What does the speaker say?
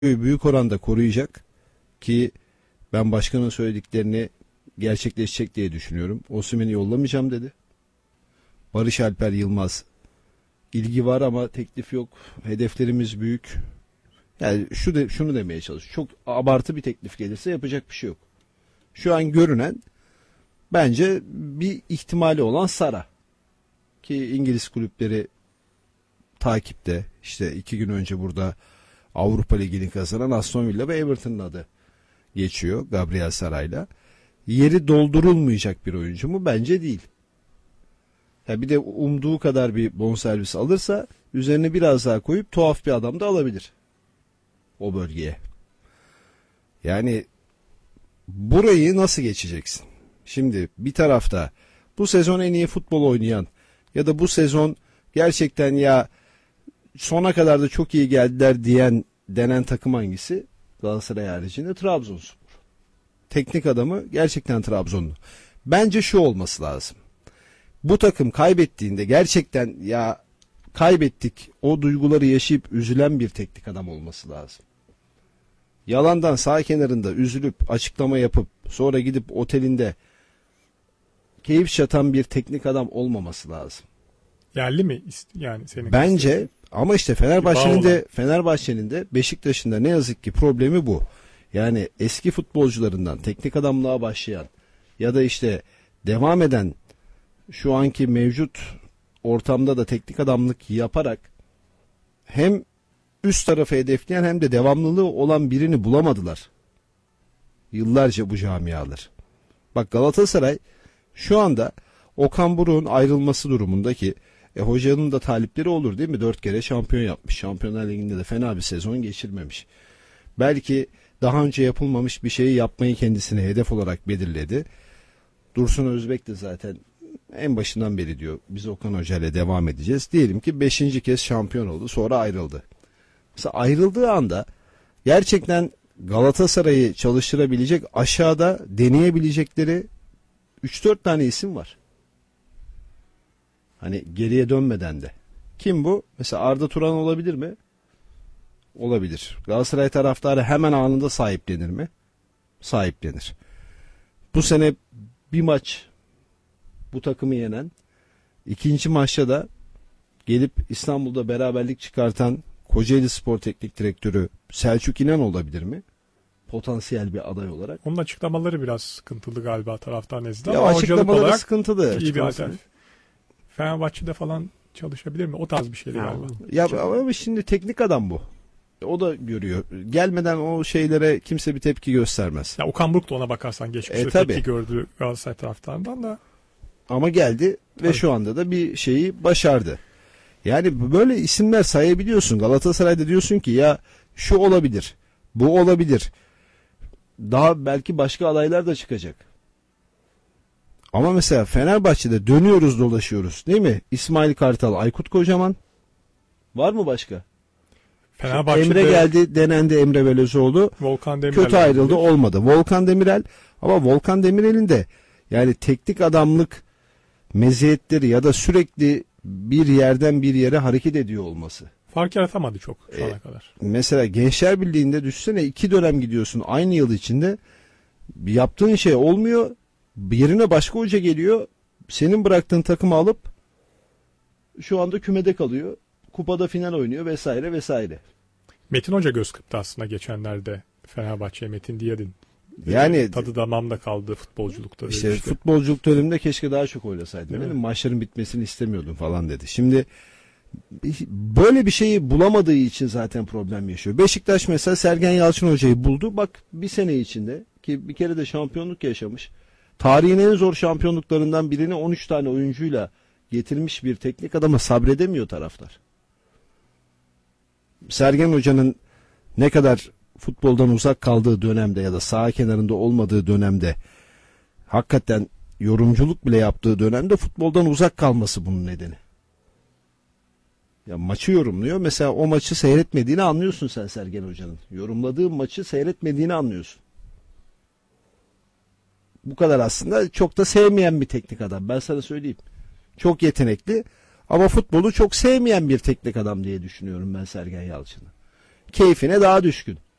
büyük oranda koruyacak ki ben başkanın söylediklerini gerçekleşecek diye düşünüyorum. Osimhen'i yollamayacağım dedi. Barış Alper Yılmaz ilgi var ama teklif yok. Hedeflerimiz büyük. Yani şunu demeye çalışıyor. Çok abartı bir teklif gelirse yapacak bir şey yok. Şu an görünen bence bir ihtimali olan Sara. Ki İngiliz kulüpleri takipte. İşte 2 gün önce burada Avrupa Ligi'ni kazanan Aston Villa ve Everton'ın adı geçiyor Gabriel Sara'yla. Yeri doldurulmayacak bir oyuncu mu? Bence değil. Ya bir de umduğu kadar bir bonservis alırsa üzerine biraz daha koyup tuhaf bir adam da alabilir o bölgeye. Yani burayı nasıl geçeceksin? Şimdi bir tarafta bu sezon en iyi futbol oynayan ya da bu sezon gerçekten ya sona kadar da çok iyi geldiler denen takım hangisi? Galatasaray haricinde Trabzonspor. Teknik adamı gerçekten Trabzonlu. Bence şu olması lazım. Bu takım kaybettiğinde gerçekten ya kaybettik o duyguları yaşayıp üzülen bir teknik adam olması lazım. Yalandan sağ kenarında üzülüp açıklama yapıp sonra gidip otelinde keyif çatan bir teknik adam olmaması lazım. Yerli mi? Yani senin bence istedim. Ama işte Fenerbahçe'nin de Beşiktaş'ın da ne yazık ki problemi bu. Yani eski futbolcularından teknik adamlığa başlayan ya da işte devam eden şu anki mevcut ortamda da teknik adamlık yaparak hem üst tarafı hedefleyen hem de devamlılığı olan birini bulamadılar. Yıllarca bu camialar. Bak Galatasaray şu anda Okan Buruk'un ayrılması durumundaki hocanın da talipleri olur değil mi? 4 kere şampiyon yapmış. Şampiyonlar Ligi'nde de fena bir sezon geçirmemiş. Belki daha önce yapılmamış bir şeyi yapmayı kendisine hedef olarak belirledi. Dursun Özbek de zaten en başından beri diyor biz Okan Hoca ile devam edeceğiz. Diyelim ki 5. kez şampiyon oldu, sonra ayrıldı. Mesela ayrıldığı anda gerçekten Galatasaray'ı çalıştırabilecek, aşağıda deneyebilecekleri 3-4 tane isim var. Hani geriye dönmeden de. Kim bu? Mesela Arda Turan olabilir mi? Olabilir. Galatasaray taraftarı hemen anında sahiplenir mi? Sahiplenir. Bu sene bir maç bu takımı yenen, ikinci maçta da gelip İstanbul'da beraberlik çıkartan Kocaeli Spor Teknik Direktörü Selçuk İnan olabilir mi? Potansiyel bir aday olarak. Onun açıklamaları biraz sıkıntılı galiba taraftar nezdinde. Ya açıklamaları sıkıntılı. İyi bir alternatif. Fenerbahçe'de falan çalışabilir mi? O tarz bir şeydi galiba. Ya ama şimdi teknik adam bu. O da görüyor. Gelmeden o şeylere kimse bir tepki göstermez. Ya Okan Buruk da ona bakarsan geçmişte tepki gördü Galatasaray taraftarından da. Ama geldi ve şu anda da bir şeyi başardı. Yani böyle isimler sayabiliyorsun. Galatasaray'da diyorsun ki ya şu olabilir, bu olabilir. Daha belki başka adaylar da çıkacak. Ama mesela Fenerbahçe'de dönüyoruz dolaşıyoruz değil mi? İsmail Kartal, Aykut Kocaman. Var mı başka? Fenerbahçe'de Emre geldi, denendi Emre Belözoğlu. Volkan Demirel kötü ayrıldı, olmadı. Volkan Demirel, ama Volkan Demirel'in de yani teknik adamlık meziyetleri ya da sürekli bir yerden bir yere hareket ediyor olması. Fark yaratamadı çok şu ana kadar. Mesela Gençler Birliği'nde düşsene 2 dönem gidiyorsun aynı yıl içinde. Yaptığın şey olmuyor. Yerine başka hoca geliyor. Senin bıraktığın takımı alıp şu anda kümede kalıyor. Kupada final oynuyor vesaire vesaire. Metin Hoca göz kırptı aslında geçenlerde Fenerbahçe'ye, Metin Diyadin. Yani tadı damağımda kaldı futbolculukta. İşte futbolculuk döneminde keşke daha çok oynasaydım. Benim maçların bitmesini istemiyordum falan dedi. Şimdi böyle bir şeyi bulamadığı için zaten problem yaşıyor. Beşiktaş mesela Sergen Yalçın Hoca'yı buldu. Bak bir sene içinde ki bir kere de şampiyonluk yaşamış. Tarihin en zor şampiyonluklarından birini 13 tane oyuncuyla getirmiş bir teknik adama sabredemiyor taraftar. Sergen Hoca'nın ne kadar futboldan uzak kaldığı dönemde ya da saha kenarında olmadığı dönemde hakikaten yorumculuk bile yaptığı dönemde futboldan uzak kalması bunun nedeni. Ya maçı yorumluyor. Mesela o maçı seyretmediğini anlıyorsun sen Sergen Hoca'nın. Yorumladığı maçı seyretmediğini anlıyorsun. Bu kadar aslında çok da sevmeyen bir teknik adam. Ben sana söyleyeyim. Çok yetenekli ama futbolu çok sevmeyen bir teknik adam diye düşünüyorum ben Sergen Yalçın'ı. Keyfine daha düşkün.